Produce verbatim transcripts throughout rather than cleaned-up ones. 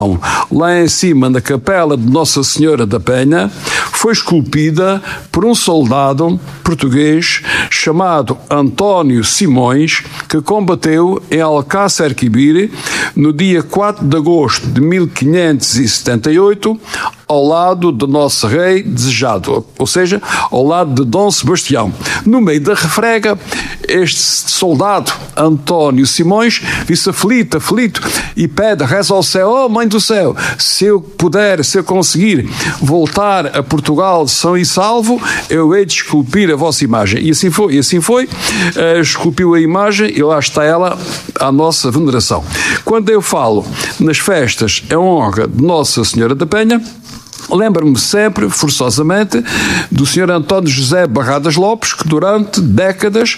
lá em cima, na capela de Nossa Senhora da Penha, foi esculpida por um soldado português chamado António Simões, que combateu em Alcácer Quibir no dia quatro de agosto de mil quinhentos e setenta e oito, ao lado do nosso rei desejado, ou seja, ao lado de Dom Sebastião. No meio da refrega, este soldado, António Simões, viu-se aflito, aflito, e pede, reza ao céu: oh, Mãe do céu, se eu puder, se eu conseguir voltar a Portugal são e salvo, eu hei de esculpir a vossa imagem. E assim foi, e assim foi, uh, esculpiu a imagem e lá está ela à nossa veneração. Quando eu falo nas festas em honra de Nossa Senhora da Penha, lembro-me sempre, forçosamente, do senhor António José Barradas Lopes, que durante décadas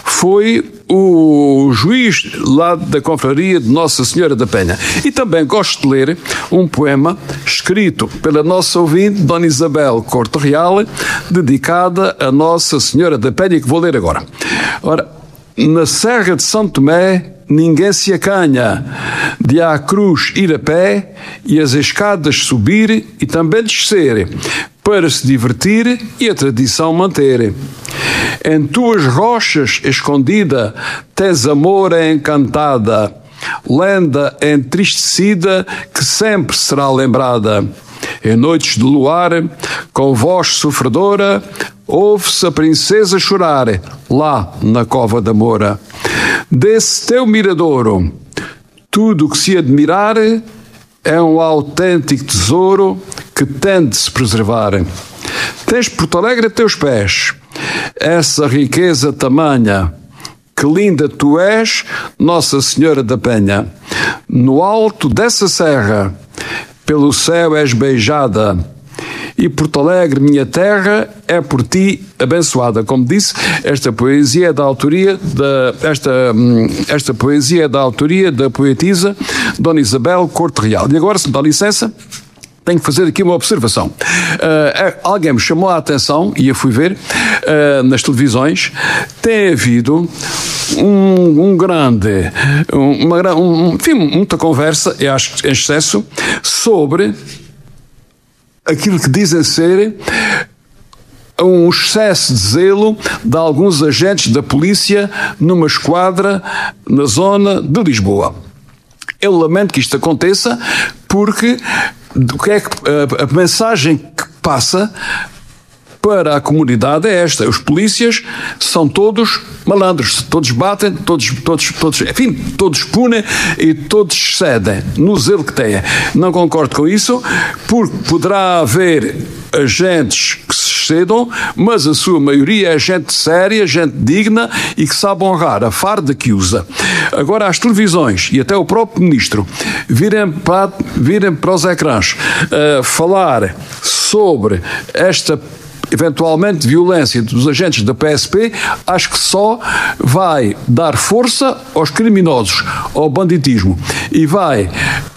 foi o juiz lá da confraria de Nossa Senhora da Penha. E também gosto de ler um poema escrito pela nossa ouvinte, Dona Isabel Corte Real, dedicada a Nossa Senhora da Penha, que vou ler agora. Ora, na Serra de São Tomé ninguém se acanha de à cruz ir a pé e as escadas subir e também descer, para se divertir e a tradição manter. Em tuas rochas escondida tens amor encantada, lenda entristecida que sempre será lembrada. Em noites de luar, com voz sofredora, ouve-se a princesa chorar, lá na cova da Moura. Desse teu miradouro, tudo o que se admirar é um autêntico tesouro que tem de se preservar. Tens Porto Alegre a teus pés, essa riqueza tamanha, que linda tu és, Nossa Senhora da Penha. No alto dessa serra, pelo céu és beijada, e Porto Alegre, minha terra, é por ti abençoada. Como disse, esta poesia é da autoria da, esta, esta poesia é da autoria da poetisa Dona Isabel Corte Real. E agora, se me dá licença, tenho que fazer aqui uma observação. Uh, alguém me chamou a atenção, e eu fui ver, uh, nas televisões, tem havido um, um grande, uma, um, enfim, muita conversa, eu acho em excesso, sobre aquilo que dizem ser um excesso de zelo de alguns agentes da polícia numa esquadra na zona de Lisboa. Eu lamento que isto aconteça, porque o que é que a, a mensagem que passa para a comunidade é esta: os polícias são todos malandros, todos batem, todos, todos, todos, enfim, todos punem e todos cedem no zelo que têm. Não concordo com isso, porque poderá haver agentes que se excedam, mas a sua maioria é gente séria, gente digna e que sabe honrar a farda que usa. Agora, as televisões e até o próprio ministro virem para, virem para os ecrãs uh, falar sobre esta eventualmente violência dos agentes da P S P, acho que só vai dar força aos criminosos, ao banditismo, e vai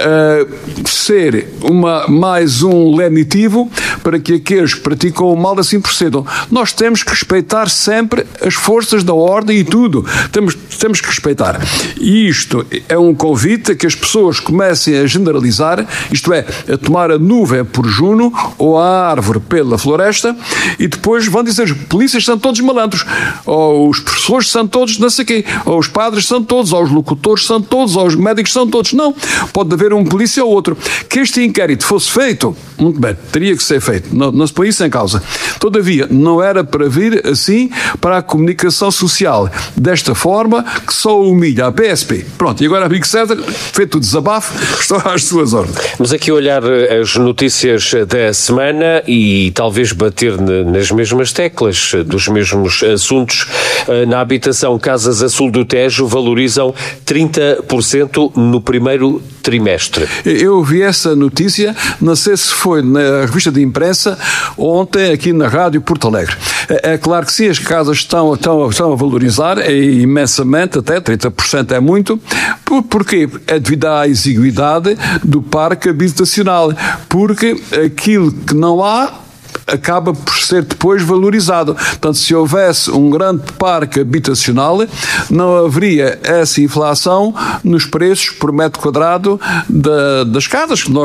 uh, ser uma, mais um lenitivo para que aqueles que praticam o mal assim procedam. Nós temos que respeitar sempre as forças da ordem e tudo. Temos, temos que respeitar. E isto é um convite a que as pessoas comecem a generalizar, isto é, a tomar a nuvem por Juno ou a árvore pela floresta, e depois vão dizer: os polícias são todos malandros, ou os professores são todos não sei quê, ou os padres são todos, ou os locutores são todos, ou os médicos são todos. Não, pode haver um polícia ou outro. Que este inquérito fosse feito, muito bem, teria que ser feito, não, não se põe isso em causa. Todavia, não era para vir assim para a comunicação social, desta forma, que só humilha a P S P. Pronto, e agora, amigo César, feito o desabafo, estou às suas ordens. Vamos aqui olhar as notícias da semana e talvez bater nas mesmas teclas, dos mesmos assuntos. Na habitação, Casas a Sul do Tejo valorizam trinta por cento no primeiro trimestre. Eu vi essa notícia, não sei se foi na revista de imprensa ontem aqui na Rádio Porto Alegre. É, é claro que sim, as casas estão, estão, estão a valorizar, é imensamente, até trinta por cento é muito. Por, porquê? É devido à exiguidade do parque habitacional, porque aquilo que não há acaba por ser depois valorizado. Portanto, se houvesse um grande parque habitacional, não haveria essa inflação nos preços por metro quadrado da, das casas que nós